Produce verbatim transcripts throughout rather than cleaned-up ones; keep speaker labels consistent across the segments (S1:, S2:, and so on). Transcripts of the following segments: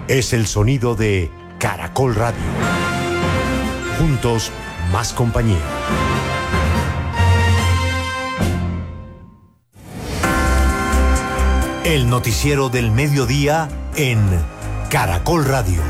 S1: es el sonido de Caracol Radio. Juntos, más compañía. El noticiero del mediodía en Caracol Radio.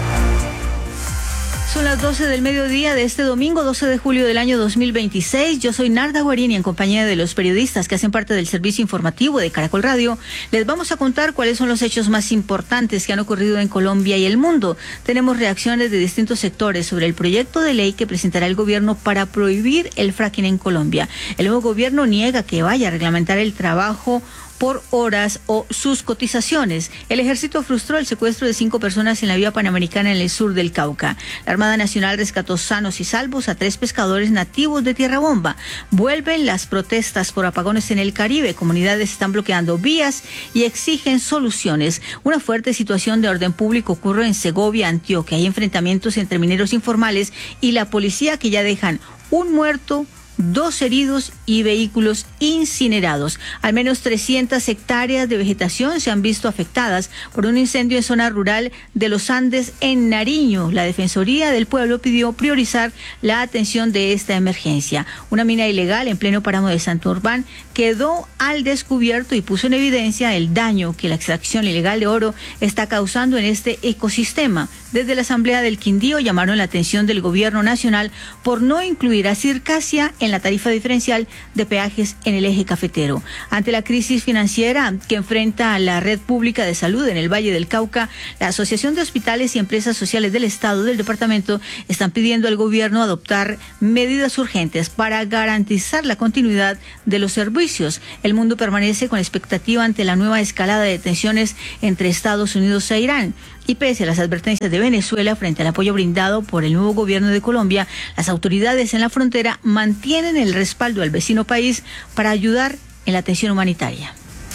S2: Son las doce del mediodía de este domingo, doce de julio del año dos mil veintiséis. Yo soy Narda Guarini, en compañía de los periodistas que hacen parte del servicio informativo de Caracol Radio. Les vamos a contar cuáles son los hechos más importantes que han ocurrido en Colombia y el mundo. Tenemos reacciones de distintos sectores sobre el proyecto de ley que presentará el gobierno para prohibir el fracking en Colombia. El nuevo gobierno niega que vaya a reglamentar el trabajo por horas o sus cotizaciones. El ejército frustró el secuestro de cinco personas en la vía panamericana en el sur del Cauca. La Armada Nacional rescató sanos y salvos a tres pescadores nativos de Tierra Bomba. Vuelven las protestas por apagones en el Caribe. Comunidades están bloqueando vías y exigen soluciones. Una fuerte situación de orden público ocurre en Segovia, Antioquia. Hay enfrentamientos entre mineros informales y la policía que ya dejan un muerto, dos heridos y vehículos incinerados. Al menos trescientas hectáreas de vegetación se han visto afectadas por un incendio en zona rural de los Andes en Nariño. La Defensoría del Pueblo pidió priorizar la atención de esta emergencia. Una mina ilegal en pleno páramo de Santurbán quedó al descubierto y puso en evidencia el daño que la extracción ilegal de oro está causando en este ecosistema. Desde la Asamblea del Quindío llamaron la atención del gobierno nacional por no incluir a Circasia en la tarifa diferencial de peajes en el eje cafetero. Ante la crisis financiera que enfrenta a la red pública de salud en el Valle del Cauca, la Asociación de Hospitales y Empresas Sociales del Estado del departamento están pidiendo al gobierno adoptar medidas urgentes para garantizar la continuidad de los servicios. El mundo permanece con expectativa ante la nueva escalada de tensiones entre Estados Unidos e Irán. Y pese a las advertencias de Venezuela frente al apoyo brindado por el nuevo gobierno de Colombia, las autoridades en la frontera mantienen el respaldo al vecino país para ayudar en la atención humanitaria.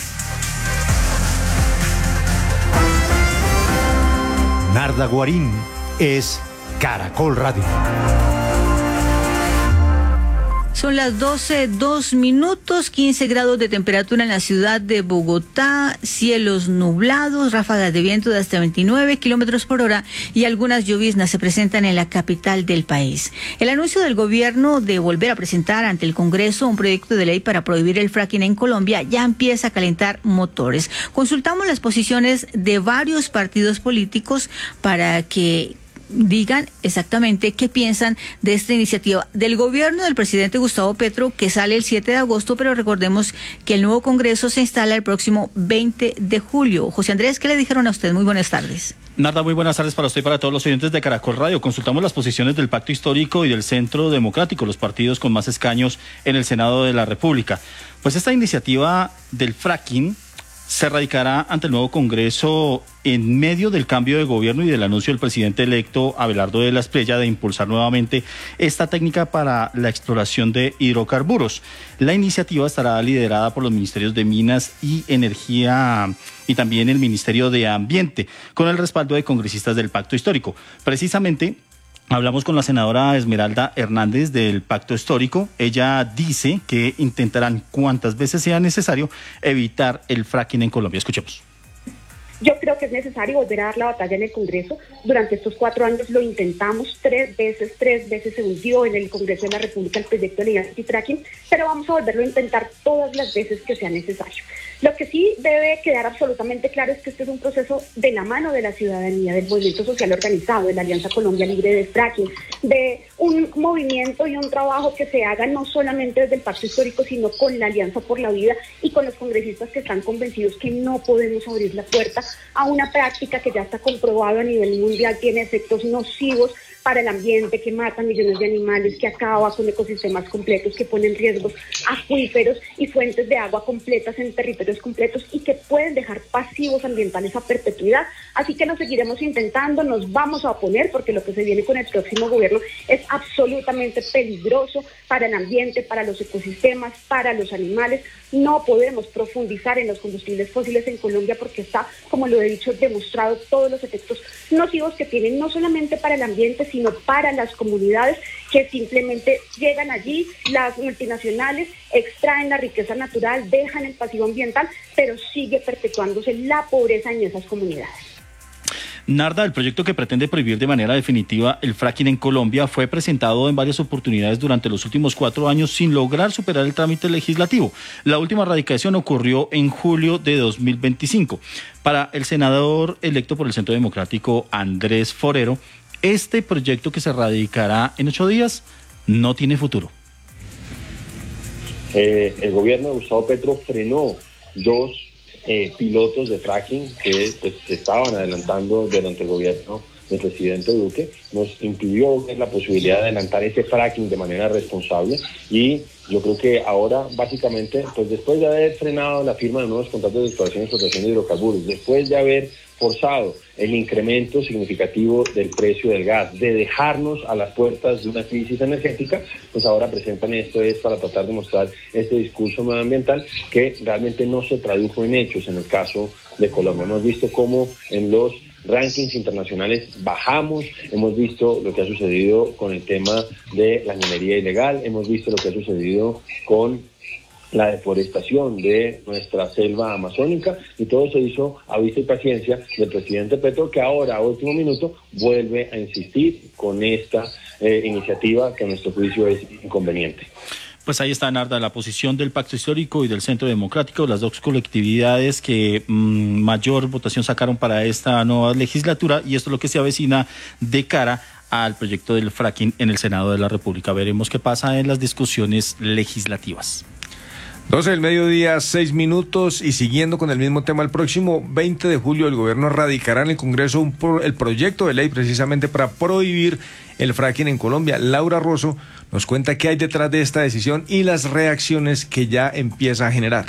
S1: Narda Guarín es Caracol Radio.
S2: Son las doce, dos minutos, quince grados de temperatura en la ciudad de Bogotá, cielos nublados, ráfagas de viento de hasta veintinueve kilómetros por hora y algunas lloviznas se presentan en la capital del país. El anuncio del gobierno de volver a presentar ante el Congreso un proyecto de ley para prohibir el fracking en Colombia ya empieza a calentar motores. Consultamos las posiciones de varios partidos políticos para que digan exactamente qué piensan de esta iniciativa del gobierno del presidente Gustavo Petro, que sale el siete de agosto, pero recordemos que el nuevo Congreso se instala el próximo veinte de julio. José Andrés, ¿qué le dijeron a usted? Muy buenas tardes.
S3: Narda, muy buenas tardes para usted y para todos los oyentes de Caracol Radio. Consultamos las posiciones del Pacto Histórico y del Centro Democrático, los partidos con más escaños en el Senado de la República. Pues esta iniciativa del fracking se radicará ante el nuevo Congreso en medio del cambio de gobierno y del anuncio del presidente electo Abelardo de la Espriella de impulsar nuevamente esta técnica para la exploración de hidrocarburos. La iniciativa estará liderada por los ministerios de Minas y Energía y también el Ministerio de Ambiente, con el respaldo de congresistas del Pacto Histórico. Precisamente hablamos con la senadora Esmeralda Hernández del Pacto Histórico. Ella dice que intentarán cuantas veces sea necesario evitar el fracking en Colombia. Escuchemos.
S4: Yo creo que es necesario volver a dar la batalla en el Congreso. Durante estos cuatro años lo intentamos tres veces, tres veces se hundió en el Congreso de la República el proyecto de ley anti-fracking, pero vamos a volverlo a intentar todas las veces que sea necesario. Lo que sí debe quedar absolutamente claro es que este es un proceso de la mano de la ciudadanía, del movimiento social organizado, de la Alianza Colombia Libre de Fracking, de un movimiento y un trabajo que se haga no solamente desde el Pacto Histórico, sino con la Alianza por la Vida y con los congresistas que están convencidos que no podemos abrir la puerta a una práctica que ya está comprobado a nivel mundial, tiene efectos nocivos para el ambiente, que mata millones de animales, que acaba con ecosistemas completos, que pone en riesgo acuíferos y fuentes de agua completas en territorios completos y que pueden dejar pasivos ambientales a perpetuidad. Así que lo seguiremos intentando, nos vamos a oponer porque lo que se viene con el próximo gobierno es absolutamente peligroso para el ambiente, para los ecosistemas, para los animales. No podemos profundizar en los combustibles fósiles en Colombia porque está, como lo he dicho, demostrado todos los efectos nocivos que tienen no solamente para el ambiente, sino para las comunidades que simplemente llegan allí, las multinacionales extraen la riqueza natural, dejan el pasivo ambiental, pero sigue perpetuándose la pobreza en esas comunidades.
S3: Narda, el proyecto que pretende prohibir de manera definitiva el fracking en Colombia fue presentado en varias oportunidades durante los últimos cuatro años sin lograr superar el trámite legislativo. La última radicación ocurrió en julio de dos mil veinticinco. Para el senador electo por el Centro Democrático, Andrés Forero, este proyecto que se radicará en ocho días no tiene futuro.
S5: Eh, el gobierno de Gustavo Petro frenó dos eh, pilotos de fracking que pues, se estaban adelantando durante el gobierno del presidente Duque. Nos impidió ver la posibilidad de adelantar ese fracking de manera responsable, y yo creo que ahora básicamente, pues después de haber frenado la firma de nuevos contratos de exploración y explotación de hidrocarburos, después de haber forzado el incremento significativo del precio del gas, de dejarnos a las puertas de una crisis energética, pues ahora presentan esto es para tratar de mostrar este discurso medioambiental que realmente no se tradujo en hechos en el caso de Colombia. Hemos visto cómo en los rankings internacionales bajamos, hemos visto lo que ha sucedido con el tema de la minería ilegal, hemos visto lo que ha sucedido con la deforestación de nuestra selva amazónica, y todo se hizo a vista y paciencia del presidente Petro, que ahora a último minuto vuelve a insistir con esta eh, iniciativa que a nuestro juicio es inconveniente.
S3: Pues ahí está, Narda, la posición del Pacto Histórico y del Centro Democrático, las dos colectividades que mmm, mayor votación sacaron para esta nueva legislatura, y esto es lo que se avecina de cara al proyecto del fracking en el Senado de la República. Veremos qué pasa en las discusiones legislativas.
S6: doce del mediodía, seis minutos, y siguiendo con el mismo tema, el próximo veinte de julio el gobierno radicará en el Congreso un pro, el proyecto de ley precisamente para prohibir el fracking en Colombia. Laura Rosso nos cuenta qué hay detrás de esta decisión y las reacciones que ya empieza a generar.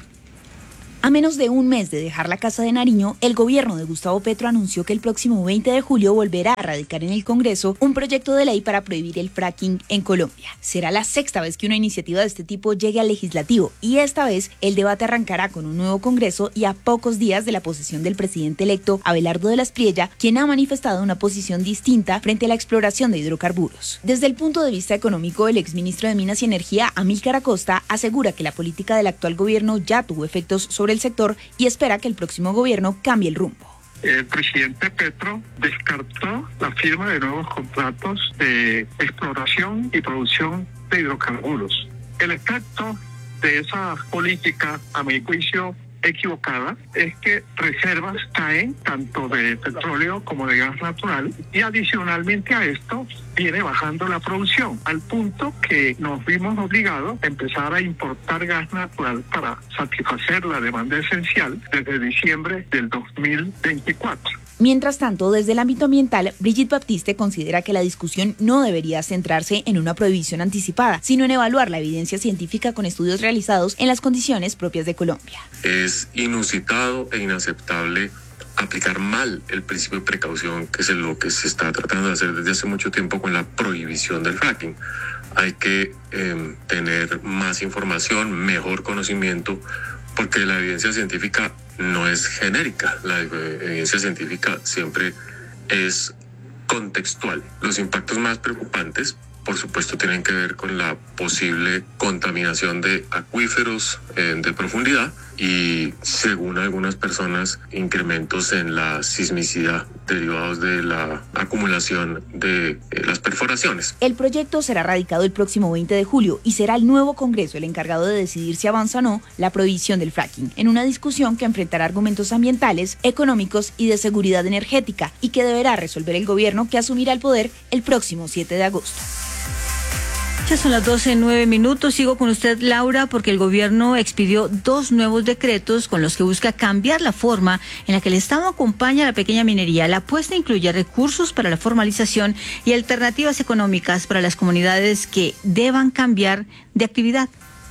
S7: A menos de un mes de dejar la Casa de Nariño, el gobierno de Gustavo Petro anunció que el próximo veinte de julio volverá a radicar en el Congreso un proyecto de ley para prohibir el fracking en Colombia. Será la sexta vez que una iniciativa de este tipo llegue al legislativo, y esta vez el debate arrancará con un nuevo Congreso y a pocos días de la posesión del presidente electo, Abelardo de la Espriella, quien ha manifestado una posición distinta frente a la exploración de hidrocarburos. Desde el punto de vista económico, el exministro de Minas y Energía, Amílcar Acosta, asegura que la política del actual gobierno ya tuvo efectos sobre el sector y espera que el próximo gobierno cambie el rumbo.
S8: El presidente Petro descartó la firma de nuevos contratos de exploración y producción de hidrocarburos. El efecto de esa política, a mi juicio equivocada, es que reservas caen tanto de petróleo como de gas natural, y adicionalmente a esto viene bajando la producción, al punto que nos vimos obligados a empezar a importar gas natural para satisfacer la demanda esencial desde diciembre del dos mil veinticuatro.
S7: Mientras tanto, desde el ámbito ambiental, Brigitte Baptiste considera que la discusión no debería centrarse en una prohibición anticipada, sino en evaluar la evidencia científica con estudios realizados en las condiciones propias de Colombia.
S9: Es inusitado e inaceptable aplicar mal el principio de precaución, que es lo que se está tratando de hacer desde hace mucho tiempo con la prohibición del fracking. Hay que eh, tener más información, mejor conocimiento, porque la evidencia científica no es genérica, la evidencia científica siempre es contextual. Los impactos más preocupantes, por supuesto, tienen que ver con la posible contaminación de acuíferos eh, de profundidad y, según algunas personas, incrementos en la sismicidad derivados de la acumulación de eh, las perforaciones.
S7: El proyecto será radicado el próximo veinte de julio y será el nuevo Congreso el encargado de decidir si avanza o no la prohibición del fracking, en una discusión que enfrentará argumentos ambientales, económicos y de seguridad energética, y que deberá resolver el gobierno que asumirá el poder el próximo siete de agosto.
S2: Ya son las doce, nueve minutos. Sigo con usted, Laura, porque el gobierno expidió dos nuevos decretos con los que busca cambiar la forma en la que el Estado acompaña a la pequeña minería. La apuesta incluye recursos para la formalización y alternativas económicas para las comunidades que deban cambiar de actividad.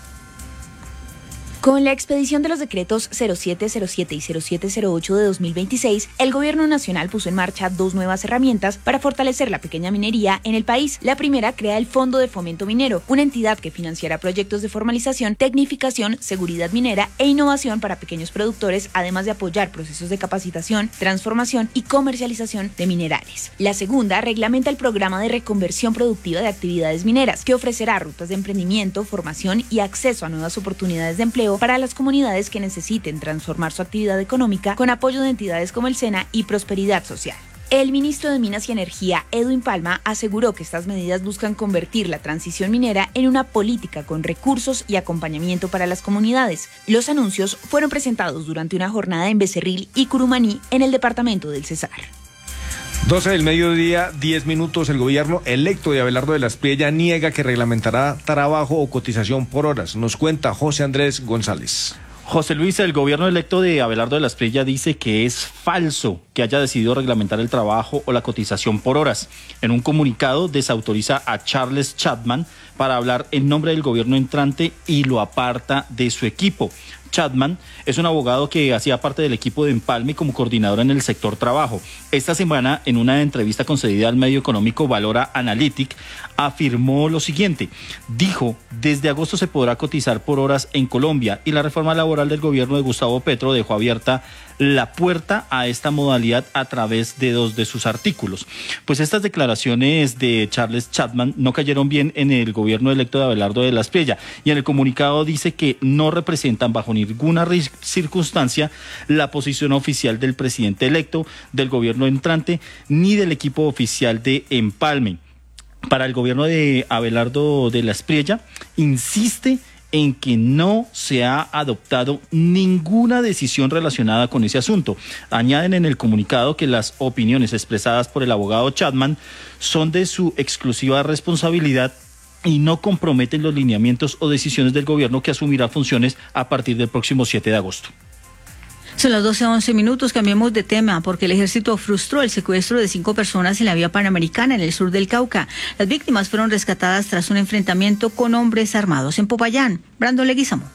S7: Con la expedición de los decretos cero siete cero siete y cero siete cero ocho de dos mil veintiséis, el gobierno nacional puso en marcha dos nuevas herramientas para fortalecer la pequeña minería en el país. La primera crea el Fondo de Fomento Minero, una entidad que financiará proyectos de formalización, tecnificación, seguridad minera e innovación para pequeños productores, además de apoyar procesos de capacitación, transformación y comercialización de minerales. La segunda reglamenta el programa de reconversión productiva de actividades mineras, que ofrecerá rutas de emprendimiento, formación y acceso a nuevas oportunidades de empleo para las comunidades que necesiten transformar su actividad económica, con apoyo de entidades como el SENA y Prosperidad Social. El ministro de Minas y Energía, Edwin Palma, aseguró que estas medidas buscan convertir la transición minera en una política con recursos y acompañamiento para las comunidades. Los anuncios fueron presentados durante una jornada en Becerril y Curumaní, en el departamento del Cesar.
S6: doce del mediodía, diez minutos. El gobierno electo de Abelardo de la Espriella niega que reglamentará trabajo o cotización por horas. Nos cuenta José Andrés González.
S3: José Luis, el gobierno electo de Abelardo de la Espriella dice que es falso que haya decidido reglamentar el trabajo o la cotización por horas. En un comunicado desautoriza a Charles Chapman para hablar en nombre del gobierno entrante y lo aparta de su equipo. Chapman es un abogado que hacía parte del equipo de Empalme como coordinador en el sector trabajo. Esta semana, en una entrevista concedida al medio económico Valora Analytic, afirmó lo siguiente. Dijo, desde agosto se podrá cotizar por horas en Colombia y la reforma laboral del gobierno de Gustavo Petro dejó abierta la puerta a esta modalidad a través de dos de sus artículos. Pues estas declaraciones de Charles Chapman no cayeron bien en el gobierno electo de Abelardo de la Espriella y en el comunicado dice que no representan bajo ninguna circunstancia la posición oficial del presidente electo, del gobierno entrante, ni del equipo oficial de Empalme. Para el gobierno de Abelardo de la Espriella, insiste en que no se ha adoptado ninguna decisión relacionada con ese asunto. Añaden en el comunicado que las opiniones expresadas por el abogado Chapman son de su exclusiva responsabilidad y no comprometen los lineamientos o decisiones del gobierno que asumirá funciones a partir del próximo siete de agosto.
S2: Son las doce once minutos, cambiemos de tema porque el ejército frustró el secuestro de cinco personas en la vía panamericana en el sur del Cauca. Las víctimas fueron rescatadas tras un enfrentamiento con hombres armados en Popayán. Brandon Leguizamo.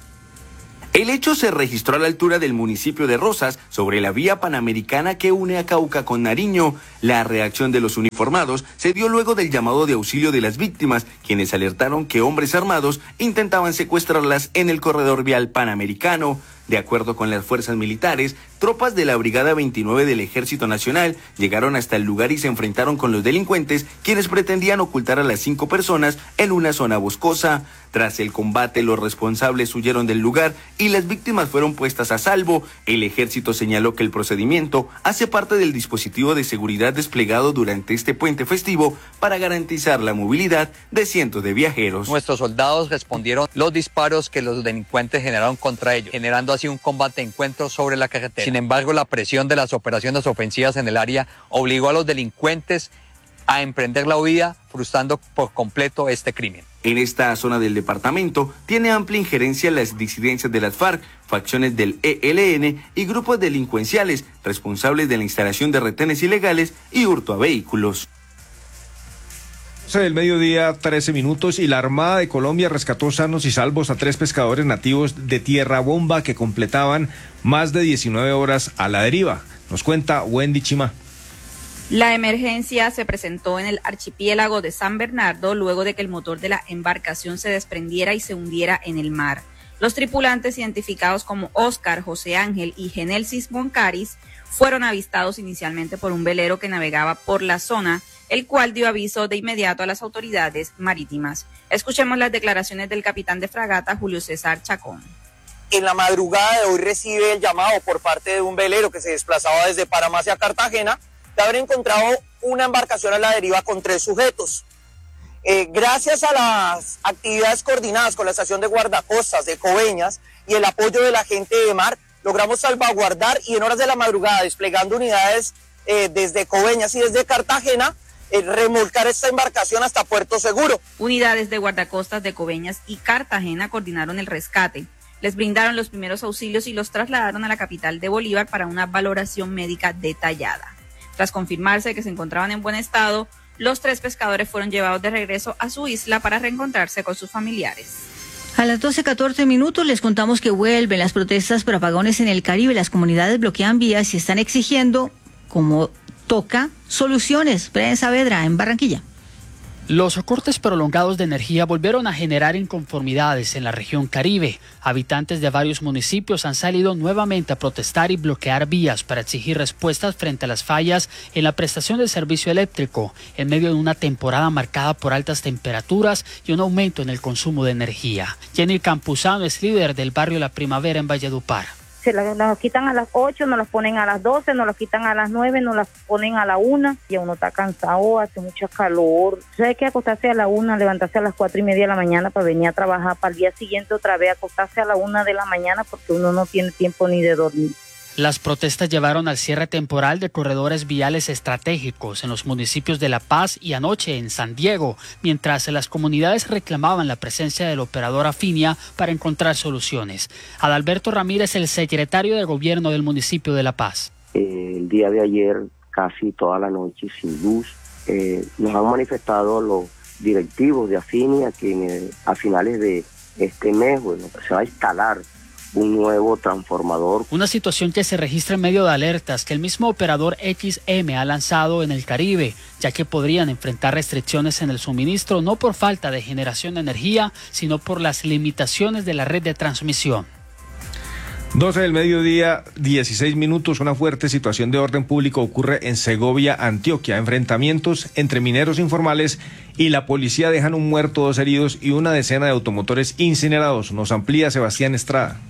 S10: El hecho se registró a la altura del municipio de Rosas, sobre la vía panamericana que une a Cauca con Nariño. La reacción de los uniformados se dio luego del llamado de auxilio de las víctimas, quienes alertaron que hombres armados intentaban secuestrarlas en el corredor vial panamericano. De acuerdo con las fuerzas militares, tropas de la Brigada veintinueve del Ejército Nacional llegaron hasta el lugar y se enfrentaron con los delincuentes, quienes pretendían ocultar a las cinco personas en una zona boscosa. Tras el combate, los responsables huyeron del lugar y las víctimas fueron puestas a salvo. El ejército señaló que el procedimiento hace parte del dispositivo de seguridad desplegado durante este puente festivo para garantizar la movilidad de cientos de viajeros.
S11: Nuestros soldados respondieron los disparos que los delincuentes generaron contra ellos, generando así un combate de encuentro sobre la carretera. Sin embargo, la presión de las operaciones ofensivas en el área obligó a los delincuentes a emprender la huida, frustrando por completo este crimen.
S10: En esta zona del departamento tiene amplia injerencia las disidencias de las FARC, facciones del E L N y grupos delincuenciales responsables de la instalación de retenes ilegales y hurto a vehículos.
S6: Del mediodía, trece minutos, y la Armada de Colombia rescató sanos y salvos a tres pescadores nativos de Tierra Bomba que completaban más de diecinueve horas a la deriva. Nos cuenta Wendy Chima.
S12: La emergencia se presentó en el archipiélago de San Bernardo luego de que el motor de la embarcación se desprendiera y se hundiera en el mar. Los tripulantes, identificados como Oscar, José Ángel y Genelsis Moncaris, fueron avistados inicialmente por un velero que navegaba por la zona, el cual dio aviso de inmediato a las autoridades marítimas. Escuchemos las declaraciones del capitán de fragata, Julio César Chacón.
S13: En la madrugada de hoy recibe el llamado por parte de un velero que se desplazaba desde Panamá hacia Cartagena de haber encontrado una embarcación a la deriva con tres sujetos. Eh, gracias a las actividades coordinadas con la estación de guardacostas de Coveñas y el apoyo de la gente de mar, logramos salvaguardar y en horas de la madrugada, desplegando unidades eh, desde Coveñas y desde Cartagena, eh, remolcar esta embarcación hasta Puerto Seguro.
S12: Unidades de guardacostas de Coveñas y Cartagena coordinaron el rescate. Les brindaron los primeros auxilios y los trasladaron a la capital de Bolívar para una valoración médica detallada. Tras confirmarse que se encontraban en buen estado, los tres pescadores fueron llevados de regreso a su isla para reencontrarse con sus familiares.
S2: A las doce catorce minutos les contamos que vuelven las protestas por apagones en el Caribe. Las comunidades bloquean vías y están exigiendo, como toca, soluciones. Brian Saavedra, en Barranquilla.
S14: Los cortes prolongados de energía volvieron a generar inconformidades en la región Caribe. Habitantes de varios municipios han salido nuevamente a protestar y bloquear vías para exigir respuestas frente a las fallas en la prestación del servicio eléctrico, en medio de una temporada marcada por altas temperaturas y un aumento en el consumo de energía. Jenny Campuzano es líder del barrio La Primavera en Valledupar.
S15: se las, nos quitan a las ocho, nos las ponen a las doce, nos las quitan a las nueve, nos las ponen a la una, y uno está cansado, hace mucho calor. O sea, hay que acostarse a la una, levantarse a las cuatro y media de la mañana para venir a trabajar, para el día siguiente otra vez acostarse a la una de la mañana porque uno no tiene tiempo ni de dormir.
S14: Las protestas llevaron al cierre temporal de corredores viales estratégicos en los municipios de La Paz y anoche en San Diego, mientras las comunidades reclamaban la presencia del operador Afinia para encontrar soluciones. Adalberto Ramírez, el secretario de gobierno del municipio de La Paz.
S16: Eh, el día de ayer, casi toda la noche, sin luz, eh, nos han manifestado los directivos de Afinia que a finales de este mes, bueno, se va a instalar un nuevo transformador.
S14: Una situación que se registra en medio de alertas que el mismo operador X M ha lanzado en el Caribe, ya que podrían enfrentar restricciones en el suministro no por falta de generación de energía, sino por las limitaciones de la red de transmisión.
S6: doce del mediodía, dieciséis minutos. Una fuerte situación de orden público ocurre en Segovia, Antioquia. Enfrentamientos entre mineros informales y la policía dejan un muerto, dos heridos y una decena de automotores incinerados. Nos amplía Sebastián Estrada.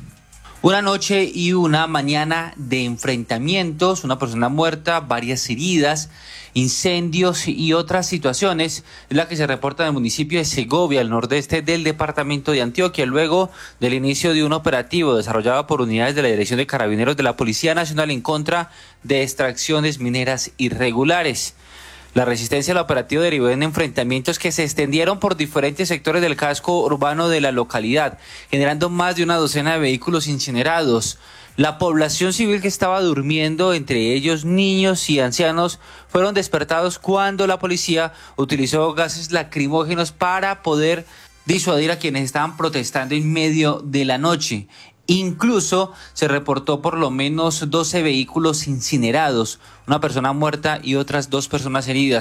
S17: Una noche y una mañana de enfrentamientos, una persona muerta, varias heridas, incendios y otras situaciones, es la que se reporta en el municipio de Segovia, al nordeste del departamento de Antioquia, luego del inicio de un operativo desarrollado por unidades de la Dirección de Carabineros de la Policía Nacional en contra de extracciones mineras irregulares. La resistencia al operativo derivó en enfrentamientos que se extendieron por diferentes sectores del casco urbano de la localidad, generando más de una docena de vehículos incinerados. La población civil que estaba durmiendo, entre ellos niños y ancianos, fueron despertados cuando la policía utilizó gases lacrimógenos para poder disuadir a quienes estaban protestando en medio de la noche. Incluso se reportó por lo menos doce vehículos incinerados, una persona muerta y otras dos personas heridas.